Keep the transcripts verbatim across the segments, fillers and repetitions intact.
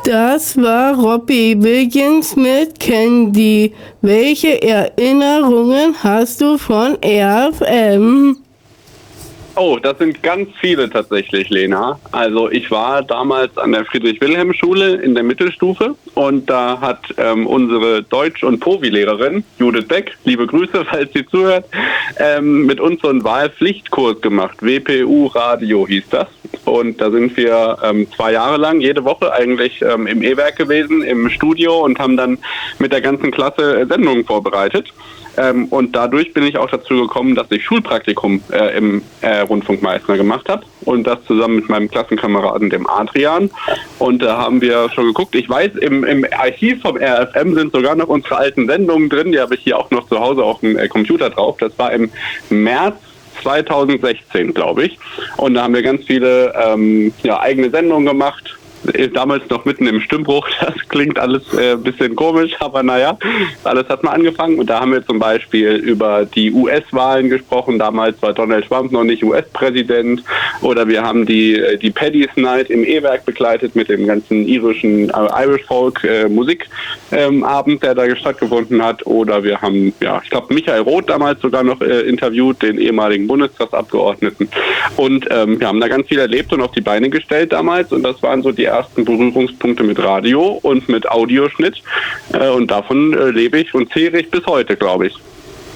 Das war Robbie Williams mit Candy. Welche Erinnerungen hast du von R F M? Oh, das sind ganz viele tatsächlich, Lena. Also ich war damals an der Friedrich-Wilhelm-Schule in der Mittelstufe und da hat ähm, unsere Deutsch- und Povi-Lehrerin, Judith Beck, liebe Grüße, falls sie zuhört, ähm, mit uns so einen Wahlpflichtkurs gemacht. W P U-Radio hieß das. Und da sind wir ähm, zwei Jahre lang, jede Woche eigentlich ähm, im E-Werk gewesen, im Studio und haben dann mit der ganzen Klasse äh, Sendungen vorbereitet. Ähm, und dadurch bin ich auch dazu gekommen, dass ich Schulpraktikum äh, im äh, Rundfunk Meißner gemacht habe. Und das zusammen mit meinem Klassenkameraden, dem Adrian. Und da haben wir schon geguckt. Ich weiß, im, im Archiv vom R F M sind sogar noch unsere alten Sendungen drin. Die habe ich hier auch noch zu Hause auf dem äh, Computer drauf. Das war im März zweitausendsechzehn, glaube ich. Und da haben wir ganz viele ähm, ja, eigene Sendungen gemacht. Damals noch mitten im Stimmbruch, das klingt alles äh, ein bisschen komisch, aber naja, alles hat mal angefangen und da haben wir zum Beispiel über die U S-Wahlen gesprochen, damals war Donald Trump noch nicht U S-Präsident oder wir haben die die Paddy's Night im E-Werk begleitet mit dem ganzen irischen äh, Irish Folk äh, Musikabend, ähm, der da stattgefunden hat oder wir haben, ja, ich glaube Michael Roth damals sogar noch äh, interviewt, den ehemaligen Bundestagsabgeordneten und ähm, wir haben da ganz viel erlebt und auf die Beine gestellt damals und das waren so die ersten Berührungspunkte mit Radio und mit Audioschnitt äh, und davon äh, lebe ich und zehre ich bis heute, glaube ich.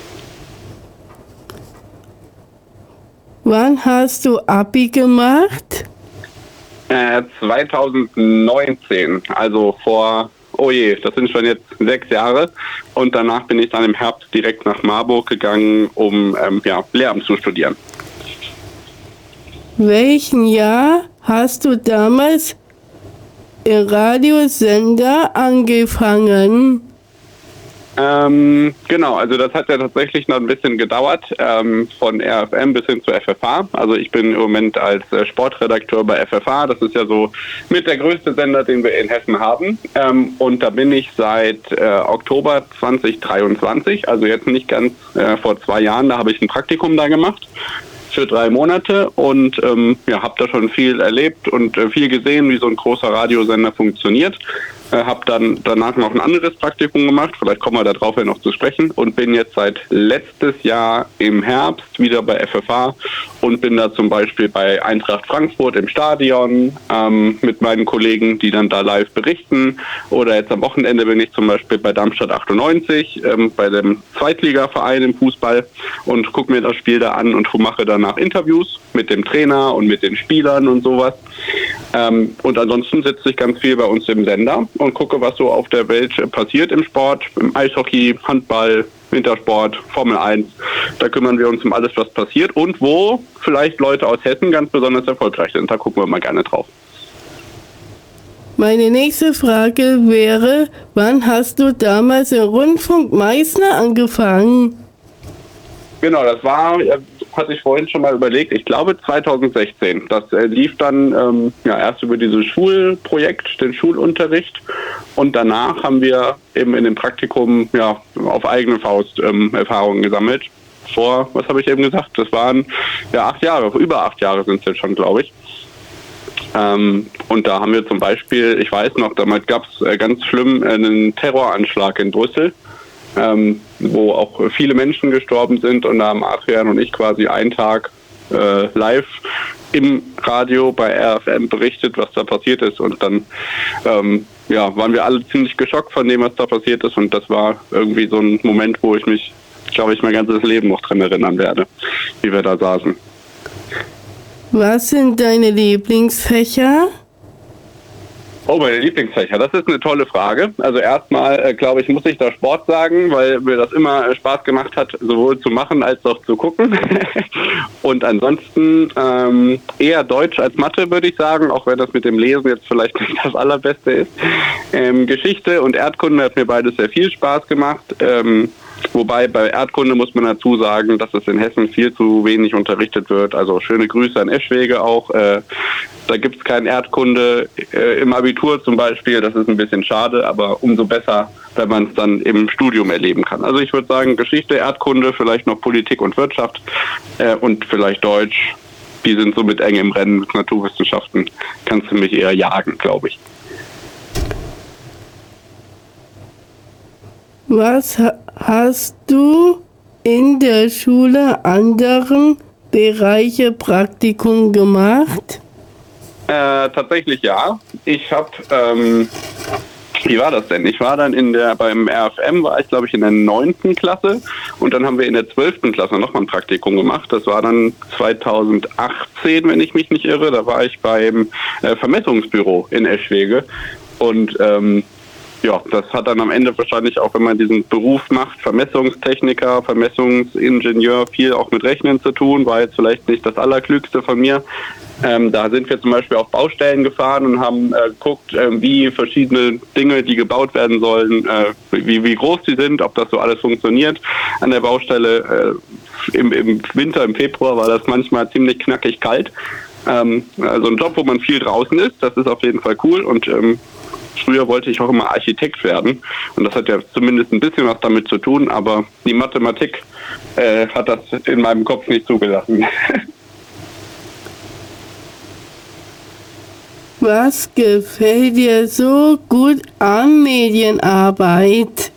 Wann hast du Abi gemacht? Äh, zweitausendneunzehn, also vor, oh je, das sind schon jetzt sechs Jahre und danach bin ich dann im Herbst direkt nach Marburg gegangen, um ähm, ja, Lehramt zu studieren. Welchen Jahr hast du damals im Radiosender angefangen? Ähm, genau, also das hat ja tatsächlich noch ein bisschen gedauert, ähm, von R F M bis hin zu F F H. Also ich bin im Moment als äh, Sportredakteur bei F F H. Das ist ja so mit der größte Sender, den wir in Hessen haben. Ähm, und da bin ich seit äh, Oktober zweitausenddreiundzwanzig, also jetzt nicht ganz äh, vor zwei Jahren, da habe ich ein Praktikum da gemacht. Für drei Monate und ähm, ja, habe da schon viel erlebt und äh, viel gesehen, wie so ein großer Radiosender funktioniert. Äh, habe dann danach noch ein anderes Praktikum gemacht, vielleicht kommen wir da drauf ja noch zu sprechen und bin jetzt seit letztes Jahr im Herbst wieder bei F F H und bin da zum Beispiel bei Eintracht Frankfurt im Stadion ähm, mit meinen Kollegen, die dann da live berichten oder jetzt am Wochenende bin ich zum Beispiel bei Darmstadt achtundneunzig, ähm, bei dem Zweitligaverein im Fußball und gucke mir das Spiel da an und mache danach Interviews mit dem Trainer und mit den Spielern und sowas. Ähm, und ansonsten sitze ich ganz viel bei uns im Sender und gucke, was so auf der Welt passiert im Sport, im Eishockey, Handball, Wintersport, Formel eins. Da kümmern wir uns um alles, was passiert und wo vielleicht Leute aus Hessen ganz besonders erfolgreich sind. Da gucken wir mal gerne drauf. Meine nächste Frage wäre, wann hast du damals im Rundfunk Meißner angefangen? Genau, das war, hatte ich vorhin schon mal überlegt, ich glaube zweitausendsechzehn. Das äh, lief dann ähm, ja, erst über dieses Schulprojekt, den Schulunterricht und danach haben wir eben in dem Praktikum ja, auf eigene Faust ähm, Erfahrungen gesammelt. Vor, was habe ich eben gesagt, das waren ja acht Jahre, über acht Jahre sind es jetzt schon, glaube ich. Ähm, und da haben wir zum Beispiel, ich weiß noch, damals gab es äh, ganz schlimm äh, einen Terroranschlag in Brüssel. Ähm, wo auch viele Menschen gestorben sind und da haben Adrian und ich quasi einen Tag äh, live im Radio bei R F M berichtet, was da passiert ist und dann ähm, ja, waren wir alle ziemlich geschockt von dem, was da passiert ist und das war irgendwie so ein Moment, wo ich mich, glaube ich, mein ganzes Leben noch dran erinnern werde, wie wir da saßen. Was sind deine Lieblingsfächer? Oh, meine Lieblingsfächer, das ist eine tolle Frage. Also erstmal, äh, glaube ich, muss ich da Sport sagen, weil mir das immer äh, Spaß gemacht hat, sowohl zu machen als auch zu gucken. Und ansonsten ähm, eher Deutsch als Mathe, würde ich sagen, auch wenn das mit dem Lesen jetzt vielleicht nicht das Allerbeste ist. Ähm, Geschichte und Erdkunde hat mir beides sehr viel Spaß gemacht. Ähm, Wobei bei Erdkunde muss man dazu sagen, dass es in Hessen viel zu wenig unterrichtet wird. Also schöne Grüße an Eschwege auch. Äh, da gibt es keine Erdkunde äh, im Abitur zum Beispiel. Das ist ein bisschen schade, aber umso besser, wenn man es dann im Studium erleben kann. Also ich würde sagen Geschichte, Erdkunde, vielleicht noch Politik und Wirtschaft äh, und vielleicht Deutsch. Die sind so mit eng im Rennen mit Naturwissenschaften. Kannst du mich eher jagen, glaube ich. Was ha- hast du in der Schule anderen Bereiche Praktikum gemacht? Äh, tatsächlich ja. Ich habe, ähm, wie war das denn? Ich war dann in der, beim R F M war ich glaube ich in der neunten Klasse und dann haben wir in der zwölften Klasse nochmal ein Praktikum gemacht. Das war dann zweitausendachtzehn, wenn ich mich nicht irre. Da war ich beim äh, Vermessungsbüro in Eschwege und ähm, ja, das hat dann am Ende wahrscheinlich auch, wenn man diesen Beruf macht, Vermessungstechniker, Vermessungsingenieur, viel auch mit Rechnen zu tun, war jetzt vielleicht nicht das Allerklügste von mir. Ähm, da sind wir zum Beispiel auf Baustellen gefahren und haben äh, geguckt, äh, wie verschiedene Dinge, die gebaut werden sollen, äh, wie, wie groß die sind, ob das so alles funktioniert an der Baustelle. Äh, im, im Winter, im Februar war das manchmal ziemlich knackig kalt. Ähm, also ein Job, wo man viel draußen ist, das ist auf jeden Fall cool und ähm, früher wollte ich auch immer Architekt werden und das hat ja zumindest ein bisschen was damit zu tun, aber die Mathematik äh, hat das in meinem Kopf nicht zugelassen. Was gefällt dir so gut an Medienarbeit?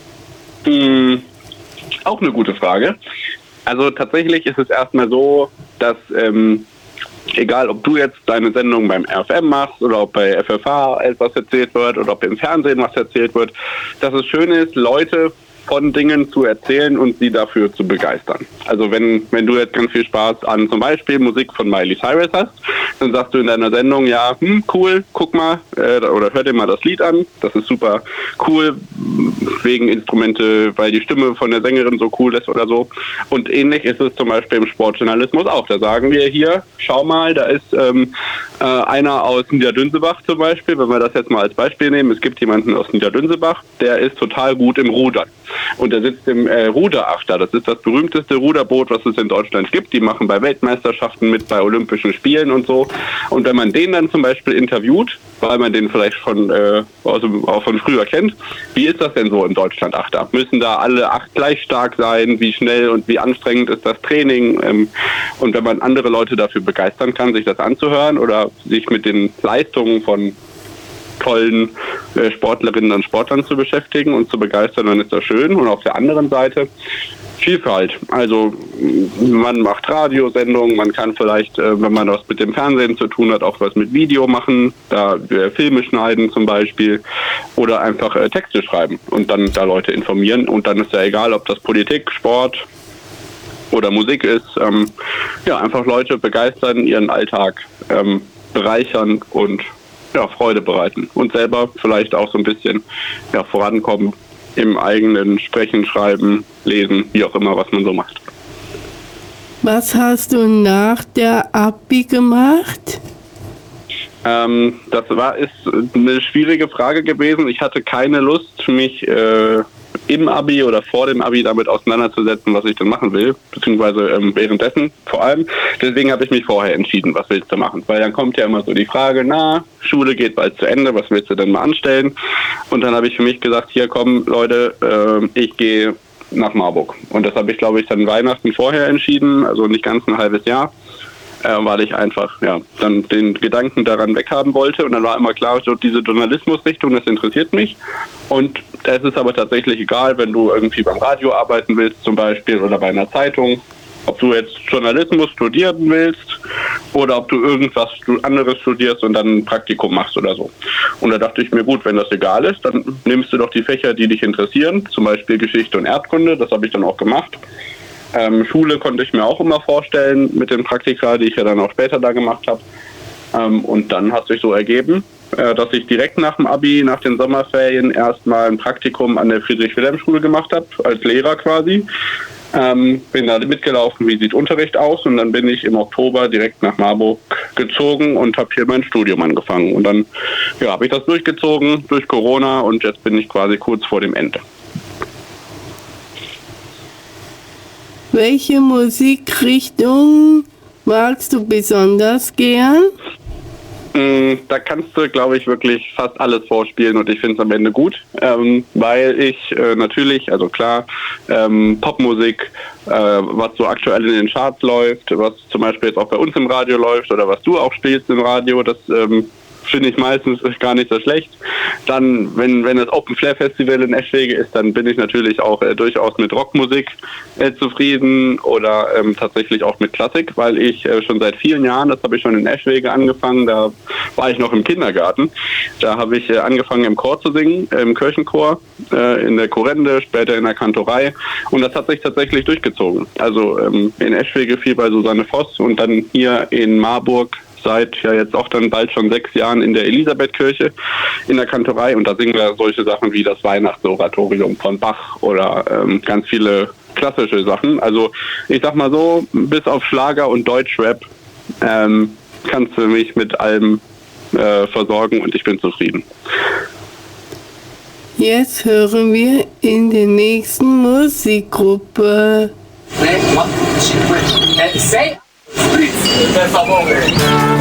Hm, auch eine gute Frage. Also tatsächlich ist es erstmal so, dass ähm, egal, ob du jetzt deine Sendung beim R F M machst oder ob bei F F H etwas erzählt wird oder ob im Fernsehen was erzählt wird, dass es schön ist, Leute von Dingen zu erzählen und sie dafür zu begeistern. Also wenn, wenn du jetzt ganz viel Spaß an zum Beispiel Musik von Miley Cyrus hast, dann sagst du in deiner Sendung, ja, hm, cool, guck mal, äh, oder hör dir mal das Lied an, das ist super cool, wegen Instrumente, weil die Stimme von der Sängerin so cool ist oder so. Und ähnlich ist es zum Beispiel im Sportjournalismus auch. Da sagen wir hier, schau mal, da ist ähm, äh, einer aus Niederdünnsebach zum Beispiel, wenn wir das jetzt mal als Beispiel nehmen, es gibt jemanden aus Niederdünnsebach, der ist total gut im Rudern. Und er sitzt im äh, Ruderachter. Das ist das berühmteste Ruderboot, was es in Deutschland gibt. Die machen bei Weltmeisterschaften mit, bei Olympischen Spielen und so. Und wenn man den dann zum Beispiel interviewt, weil man den vielleicht schon äh, also auch von früher kennt, wie ist das denn so im Deutschlandachter? Müssen da alle acht gleich stark sein? Wie schnell und wie anstrengend ist das Training? Ähm, und wenn man andere Leute dafür begeistern kann, sich das anzuhören oder sich mit den Leistungen von tollen äh, Sportlerinnen und Sportlern zu beschäftigen und zu begeistern, dann ist das schön. Und auf der anderen Seite Vielfalt. Also man macht Radiosendungen, man kann vielleicht, äh, wenn man was mit dem Fernsehen zu tun hat, auch was mit Video machen, da äh, Filme schneiden zum Beispiel oder einfach äh, Texte schreiben und dann da Leute informieren. Und dann ist ja egal, ob das Politik, Sport oder Musik ist. Ähm, ja, einfach Leute begeistern, ihren Alltag ähm, bereichern und ja, Freude bereiten und selber vielleicht auch so ein bisschen ja, vorankommen im eigenen Sprechen, Schreiben, Lesen, wie auch immer, was man so macht. Was hast du nach der Abi gemacht? Ähm, das war ist eine schwierige Frage gewesen. Ich hatte keine Lust, mich äh, im Abi oder vor dem Abi damit auseinanderzusetzen, was ich dann machen will, beziehungsweise ähm, währenddessen vor allem. Deswegen habe ich mich vorher entschieden, was willst du machen? Weil dann kommt ja immer so die Frage, na, Schule geht bald zu Ende, was willst du denn mal anstellen? Und dann habe ich für mich gesagt, hier kommen Leute, äh, ich gehe nach Marburg. Und das habe ich, glaube ich, dann Weihnachten vorher entschieden, also nicht ganz ein halbes Jahr. Äh, weil ich einfach ja dann den Gedanken daran weghaben wollte. Und dann war immer klar, so diese Journalismusrichtung, das interessiert mich. Und es ist aber tatsächlich egal, wenn du irgendwie beim Radio arbeiten willst zum Beispiel oder bei einer Zeitung, ob du jetzt Journalismus studieren willst oder ob du irgendwas anderes studierst und dann ein Praktikum machst oder so. Und da dachte ich mir, gut, wenn das egal ist, dann nimmst du doch die Fächer, die dich interessieren, zum Beispiel Geschichte und Erdkunde, das habe ich dann auch gemacht. Ähm, Schule konnte ich mir auch immer vorstellen mit den Praktika, die ich ja dann auch später da gemacht habe. Ähm, und dann hat sich so ergeben, äh, dass ich direkt nach dem Abi, nach den Sommerferien erstmal ein Praktikum an der Friedrich-Wilhelm-Schule gemacht habe, als Lehrer quasi. Ähm, bin da mitgelaufen, wie sieht Unterricht aus, und dann bin ich im Oktober direkt nach Marburg gezogen und habe hier mein Studium angefangen. Und dann ja, habe ich das durchgezogen durch Corona und jetzt bin ich quasi kurz vor dem Ende. Welche Musikrichtung magst du besonders gern? Da kannst du, glaube ich, wirklich fast alles vorspielen und ich finde es am Ende gut, ähm, weil ich äh, natürlich, also klar, ähm, Popmusik, äh, was so aktuell in den Charts läuft, was zum Beispiel jetzt auch bei uns im Radio läuft oder was du auch spielst im Radio, das ähm, finde ich meistens gar nicht so schlecht. Dann, wenn, wenn das Open Flair Festival in Eschwege ist, dann bin ich natürlich auch äh, durchaus mit Rockmusik äh, zufrieden oder ähm, tatsächlich auch mit Klassik, weil ich äh, schon seit vielen Jahren, das habe ich schon in Eschwege angefangen, da war ich noch im Kindergarten, da habe ich äh, angefangen im Chor zu singen, im Kirchenchor, äh, in der Chorende, später in der Kantorei, und das hat sich tatsächlich durchgezogen. Also ähm, in Eschwege viel bei Susanne Voss und dann hier in Marburg seit ja jetzt auch dann bald schon sechs Jahren in der Elisabethkirche in der Kantorei, und da singen wir solche Sachen wie das Weihnachtsoratorium von Bach oder ähm, ganz viele klassische Sachen. Also ich sag mal so, bis auf Schlager und Deutschrap ähm, kannst du mich mit allem äh, versorgen und ich bin zufrieden. Jetzt hören wir in der nächsten Musikgruppe. Say, per favore.